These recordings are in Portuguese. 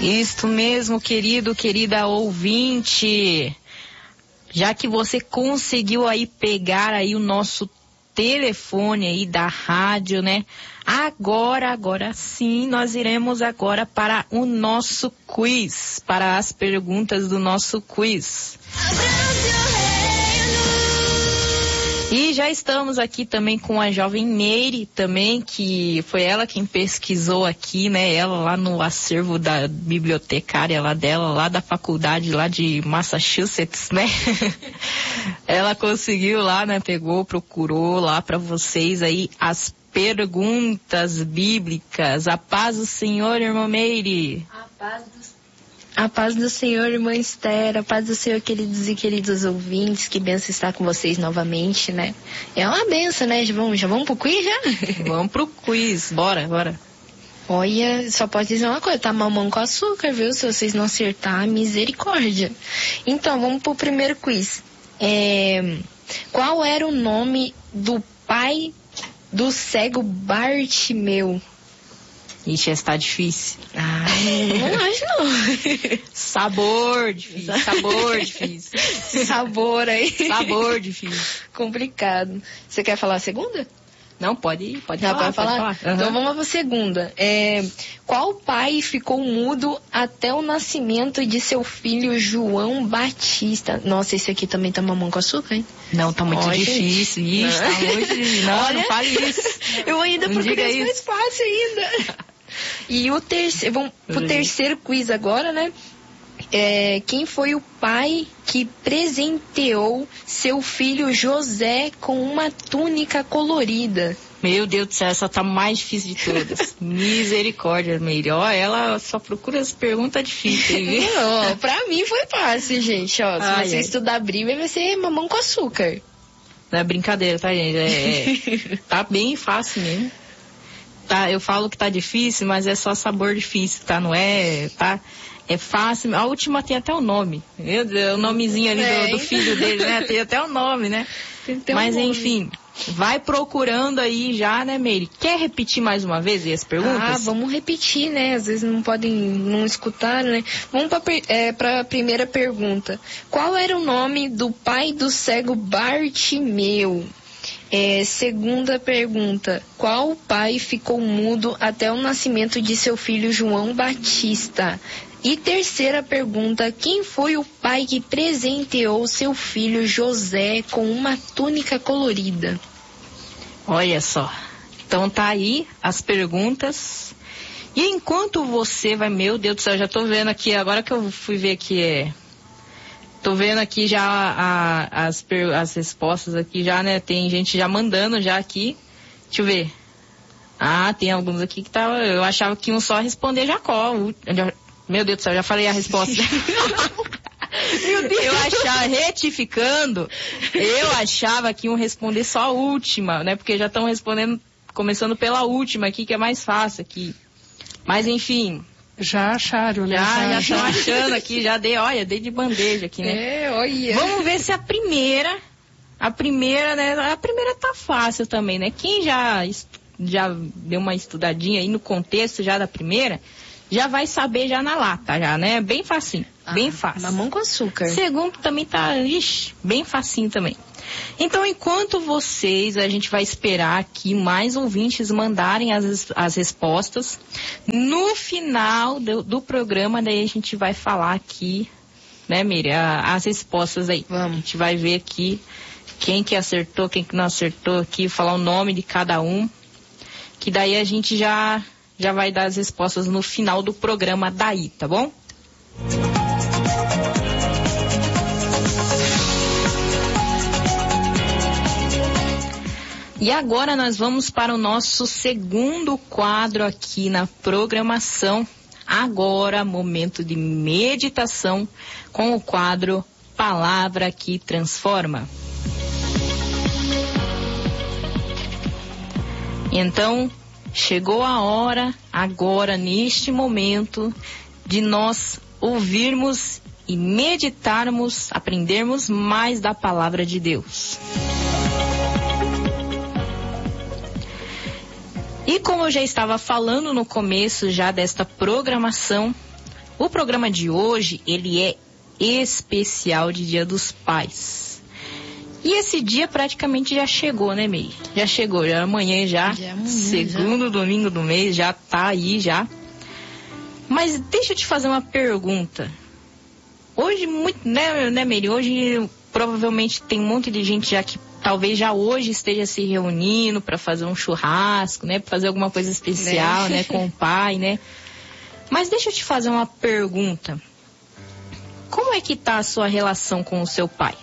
Isto mesmo, querida ouvinte. Já que você conseguiu aí pegar aí o nosso telefone aí da rádio, né? Agora sim, nós iremos agora para o nosso quiz, para as perguntas do nosso quiz. E já estamos aqui também com a jovem Meire também, que foi ela quem pesquisou aqui, né? Ela lá no acervo da bibliotecária lá dela, lá da faculdade lá de Massachusetts, né? Ela conseguiu lá, né? Procurou lá para vocês aí as perguntas bíblicas. A paz do Senhor, irmã Meire. A paz do Senhor, irmã Esther, a paz do Senhor, queridos e queridos ouvintes, que benção estar com vocês novamente, né? É uma benção, né? Já vamos pro quiz, já? Vamos pro quiz, bora. Olha, só posso dizer uma coisa, tá mamão com açúcar, viu? Se vocês não acertar, misericórdia. Então, vamos pro primeiro quiz. Qual era o nome do pai do cego Bartimeu? Ixi, essa tá difícil. Não acho não. Sabor difícil. Sabor aí. Sabor difícil. Complicado. Você quer falar a segunda? Não, pode falar. Uhum. Então vamos para a segunda. Qual pai ficou mudo até o nascimento de seu filho João Batista? Nossa, esse aqui também tá mamão com açúcar, hein? Não, tá muito difícil. Ixi, tá muito difícil. Não fale isso. Eu ainda procurei mais fácil ainda. E vamos pro terceiro quiz agora, né? Quem foi o pai que presenteou seu filho José com uma túnica colorida? Meu Deus do céu, essa tá mais difícil de todas. Misericórdia, Meire. Ela só procura as perguntas difíceis, viu? Não, pra mim foi fácil, gente. Se você estudar a Bíblia, vai ser mamão com açúcar. Não é brincadeira, tá, gente? Tá bem fácil mesmo. Tá, eu falo que tá difícil, mas é só sabor difícil, tá? Não é, tá? É fácil. A última tem até o nome. Meu Deus, o nomezinho ali do filho dele, né? Tem até o nome, né? Mas enfim, vai procurando aí já, né, Meire? Quer repetir mais uma vez as perguntas? Vamos repetir, né? Às vezes não escutar, né? Vamos para a primeira pergunta. Qual era o nome do pai do cego Bartimeu? Segunda pergunta. Qual pai ficou mudo até o nascimento de seu filho João Batista? E terceira pergunta, quem foi o pai que presenteou seu filho José com uma túnica colorida? Olha só, então tá aí as perguntas. E enquanto você vai, meu Deus do céu, já tô vendo aqui, agora que eu fui ver aqui, tô vendo aqui já as respostas aqui já, né, tem gente já mandando já aqui, deixa eu ver. Tem alguns aqui que eu achava que iam só responder Jacó. Meu Deus do céu, já falei a resposta. Meu Deus. Eu achava que iam responder só a última, né? Porque já estão respondendo, começando pela última aqui, que é mais fácil aqui. Mas enfim. Já acharam, né? Já estão achando aqui, dei de bandeja aqui, né? Olha. Vamos ver se a primeira, né? A primeira tá fácil também, né? Quem já deu uma estudadinha aí no contexto já da primeira, já vai saber já na lata, já, né? Bem facinho, bem fácil. Mamão com açúcar. Segundo também tá, bem facinho também. Então, enquanto a gente vai esperar que mais ouvintes mandarem as respostas, no final do programa, daí a gente vai falar aqui, né, Miriam, as respostas aí. Vamos. A gente vai ver aqui quem que acertou, quem que não acertou aqui, falar o nome de cada um, que daí a gente já vai dar as respostas no final do programa daí, tá bom? E agora nós vamos para o nosso segundo quadro aqui na programação. Agora, momento de meditação com o quadro Palavra que Transforma. Então, chegou a hora, agora, neste momento, de nós ouvirmos e meditarmos, aprendermos mais da Palavra de Deus. E como eu já estava falando no começo já desta programação, O programa de hoje, ele é especial de Dia dos Pais. E esse dia praticamente já chegou, né, Mei? Já chegou, já amanhã já. Segundo domingo do mês, já tá aí já. Mas deixa eu te fazer uma pergunta. Hoje, né, Mei? Hoje provavelmente tem um monte de gente já que talvez já hoje esteja se reunindo para fazer um churrasco, né? Para fazer alguma coisa especial, né? Com o pai, né? Mas deixa eu te fazer uma pergunta. Como é que tá a sua relação com o seu pai?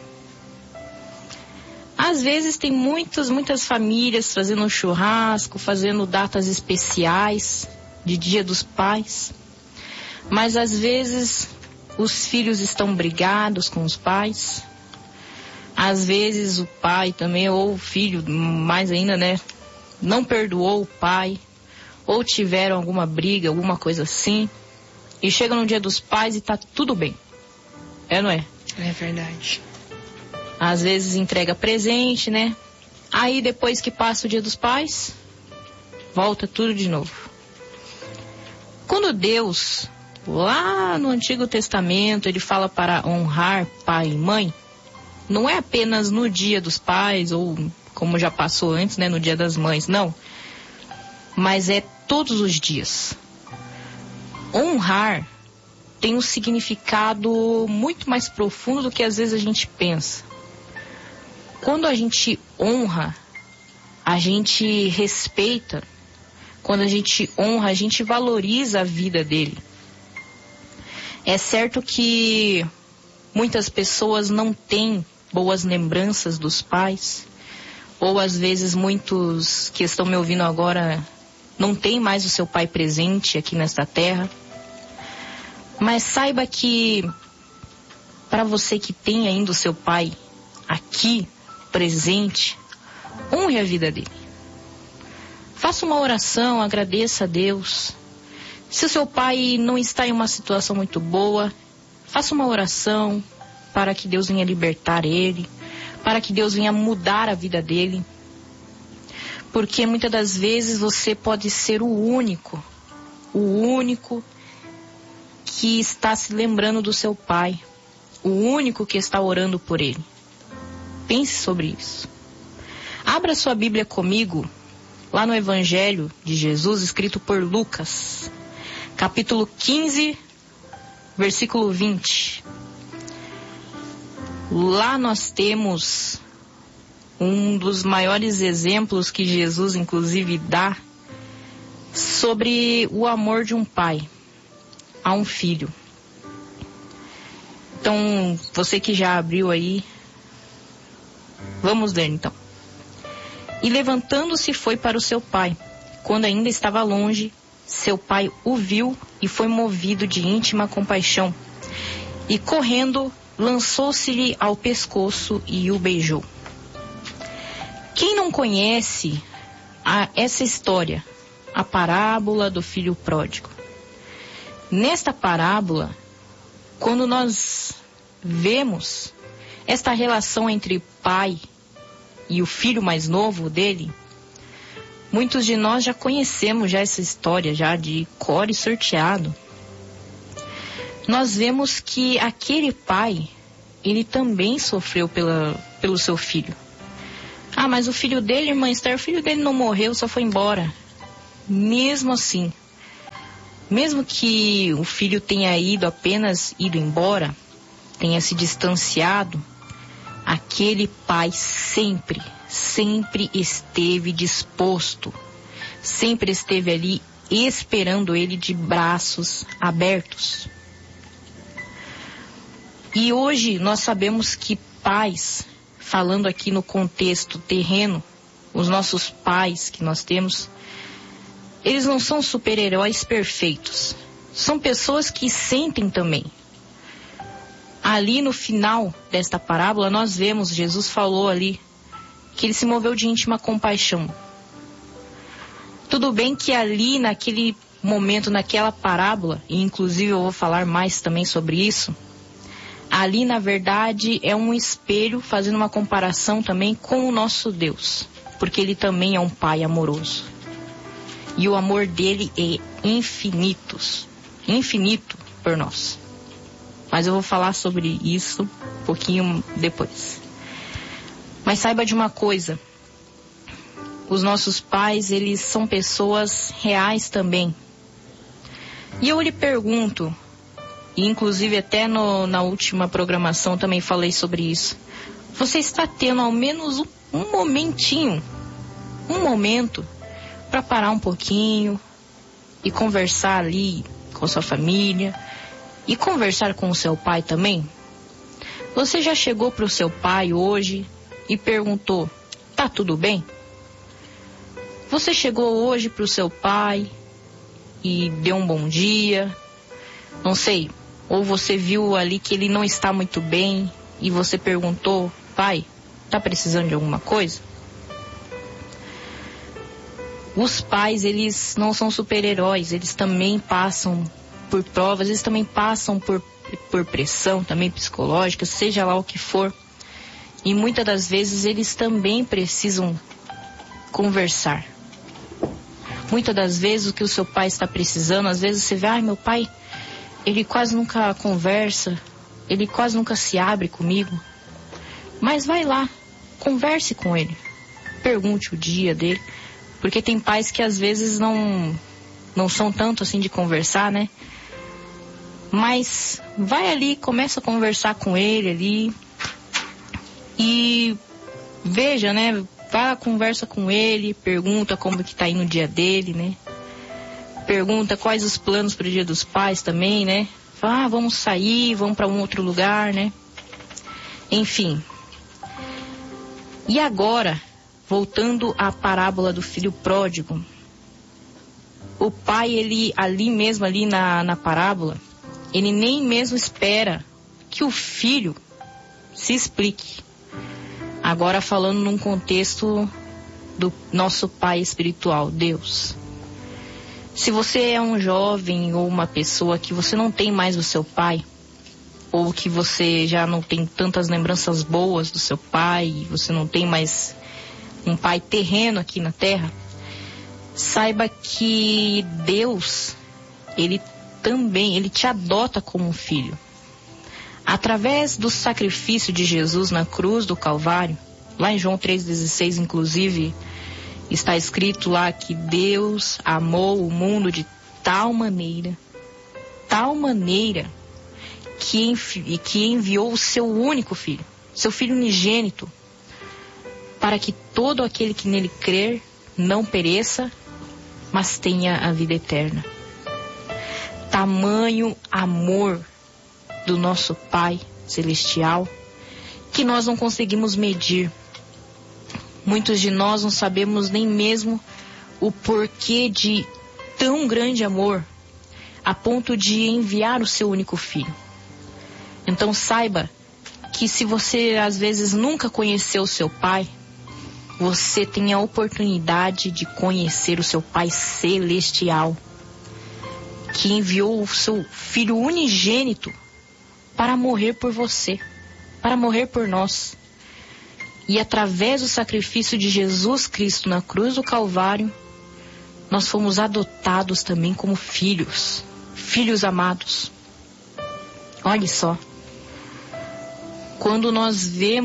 Às vezes tem muitas famílias fazendo churrasco, fazendo datas especiais de Dia dos Pais. Mas às vezes os filhos estão brigados com os pais. Às vezes o pai também, ou o filho, mais ainda, né? Não perdoou o pai. Ou tiveram alguma briga, alguma coisa assim. E chega no Dia dos Pais e tá tudo bem. É, não é? É verdade. Às vezes entrega presente, né? Aí depois que passa o Dia dos Pais, volta tudo de novo. Quando Deus, lá no Antigo Testamento, ele fala para honrar pai e mãe, não é apenas no Dia dos Pais, ou como já passou antes, né? No Dia das Mães, não. Mas é todos os dias. Honrar tem um significado muito mais profundo do que às vezes a gente pensa. Quando a gente honra, a gente respeita. Quando a gente honra, a gente valoriza a vida dele. É certo que muitas pessoas não têm boas lembranças dos pais, ou às vezes muitos que estão me ouvindo agora não têm mais o seu pai presente aqui nesta terra. Mas saiba que para você que tem ainda o seu pai aqui presente, honre a vida dele. Faça uma oração, agradeça a Deus. Se o seu pai não está em uma situação muito boa, faça uma oração para que Deus venha libertar ele, para que Deus venha mudar a vida dele. Porque muitas das vezes você pode ser o único que está se lembrando do seu pai, o único que está orando por ele. Pense sobre isso. Abra sua Bíblia comigo, lá no Evangelho de Jesus, escrito por Lucas, capítulo 15, versículo 20. Lá nós temos um dos maiores exemplos que Jesus, inclusive, dá sobre o amor de um pai a um filho. Então, você que já abriu aí, vamos ler então. E levantando-se foi para o seu pai. Quando ainda estava longe, seu pai o viu e foi movido de íntima compaixão. E correndo, lançou-se-lhe ao pescoço e o beijou. Quem não conhece essa história, a parábola do filho pródigo? Nesta parábola, quando nós vemos esta relação entre pai e o filho mais novo dele, muitos de nós já conhecemos já essa história, já de cor e sorteado. Nós vemos que aquele pai, ele também sofreu pelo seu filho. Ah, mas o filho dele, irmã Esther, o filho dele não morreu, só foi embora. Mesmo assim, mesmo que o filho tenha apenas ido embora, tenha se distanciado, aquele pai sempre esteve disposto, sempre esteve ali esperando ele de braços abertos. E hoje nós sabemos que pais, falando aqui no contexto terreno, os nossos pais que nós temos, eles não são super-heróis perfeitos. São pessoas que sentem também. Ali no final desta parábola, nós vemos, Jesus falou ali, que ele se moveu de íntima compaixão. Tudo bem que ali, naquele momento, naquela parábola, e inclusive eu vou falar mais também sobre isso, ali na verdade é um espelho fazendo uma comparação também com o nosso Deus, porque ele também é um pai amoroso. E o amor dele é infinito. por nós. Mas eu vou falar sobre isso um pouquinho depois. Mas saiba de uma coisa. Os nossos pais, eles são pessoas reais também. E eu lhe pergunto, e inclusive até na última programação também falei sobre isso. Você está tendo ao menos um momentinho, um momento, para parar um pouquinho e conversar ali com sua família e conversar com o seu pai também? Você já chegou para o seu pai hoje e perguntou, tá tudo bem? Você chegou hoje para o seu pai e deu um bom dia, não sei, ou você viu ali que ele não está muito bem e você perguntou, pai, tá precisando de alguma coisa? Os pais, eles não são super-heróis, eles também passam por provas, eles também passam por pressão também psicológica, seja lá o que for. E muitas das vezes eles também precisam conversar. Muitas das vezes o que o seu pai está precisando, às vezes você vê, meu pai, ele quase nunca conversa, ele quase nunca se abre comigo. Mas vai lá, converse com ele, pergunte o dia dele, porque tem pais que às vezes não são tanto assim de conversar, né? Mas vai ali, começa a conversar com ele ali e veja, né? Vá, conversa com ele, pergunta como que tá indo o dia dele, né? Pergunta quais os planos para o Dia dos Pais também, né? Fala, vamos sair, vamos para um outro lugar, né? Enfim. E agora, voltando à parábola do filho pródigo, o pai, ele ali mesmo, ali na parábola, ele nem mesmo espera que o filho se explique. Agora falando num contexto do nosso pai espiritual, Deus. Se você é um jovem ou uma pessoa que você não tem mais o seu pai, ou que você já não tem tantas lembranças boas do seu pai, você não tem mais um pai terreno aqui na terra, saiba que Deus, ele te adota como um filho. Através do sacrifício de Jesus na cruz do Calvário, lá em João 3,16, inclusive, está escrito lá que Deus amou o mundo de tal maneira, que enviou o seu único filho, seu filho unigênito, para que todo aquele que nele crer não pereça, mas tenha a vida eterna. Tamanho amor do nosso Pai Celestial, que nós não conseguimos medir. Muitos de nós não sabemos nem mesmo o porquê de tão grande amor, a ponto de enviar o seu único filho. Então saiba que se você às vezes nunca conheceu o seu pai, você tem a oportunidade de conhecer o seu Pai Celestial, que enviou o seu Filho unigênito para morrer por você, para morrer por nós. E através do sacrifício de Jesus Cristo na cruz do Calvário, nós fomos adotados também como filhos, filhos amados. Olha só. Quando nós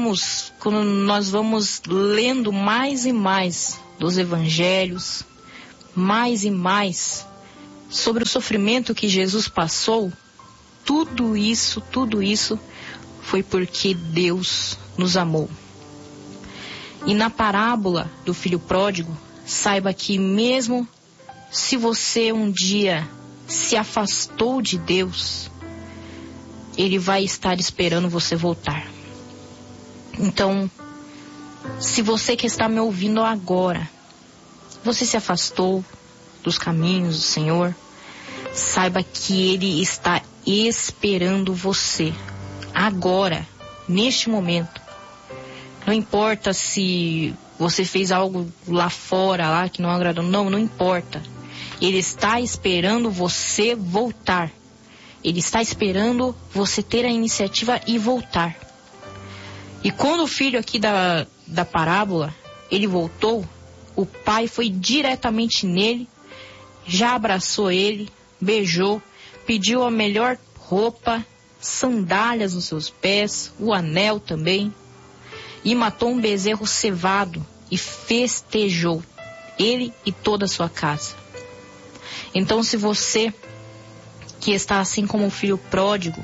vamos lendo mais e mais dos evangelhos, mais e mais sobre o sofrimento que Jesus passou, tudo isso foi porque Deus nos amou. E na parábola do filho pródigo, saiba que mesmo se você um dia se afastou de Deus, Ele vai estar esperando você voltar. Então, se você que está me ouvindo agora, você se afastou dos caminhos do Senhor, saiba que Ele está esperando você, agora, neste momento. Não importa se você fez algo lá fora, lá que não agradou, não importa. Ele está esperando você voltar. Ele está esperando você ter a iniciativa e voltar. E quando o filho aqui da parábola, ele voltou, o pai foi diretamente nele, já abraçou ele, beijou, pediu a melhor roupa, sandálias nos seus pés, o anel também, e matou um bezerro cevado e festejou, ele e toda a sua casa. Então, se você que está assim como o filho pródigo,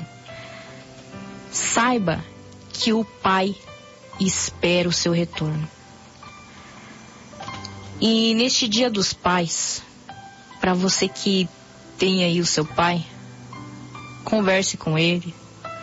saiba que o Pai espera o seu retorno. E neste Dia dos Pais, para você que tem aí o seu pai, converse com ele.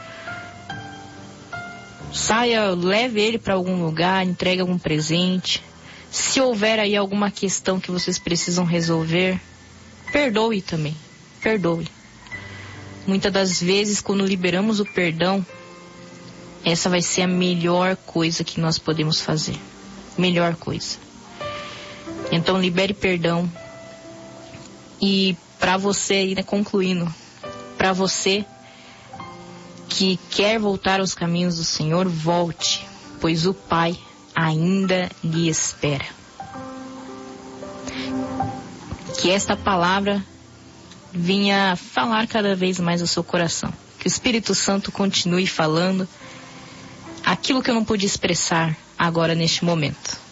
Saia, leve ele para algum lugar, entregue algum presente. Se houver aí alguma questão que vocês precisam resolver, perdoe também. Perdoe. Muitas das vezes, quando liberamos o perdão, essa vai ser a melhor coisa que nós podemos fazer. Melhor coisa. Então, libere perdão. E para você aí, né, concluindo, para você que quer voltar aos caminhos do Senhor, volte, pois o Pai ainda lhe espera. Que esta palavra venha falar cada vez mais ao seu coração. Que o Espírito Santo continue falando aquilo que eu não pude expressar agora neste momento.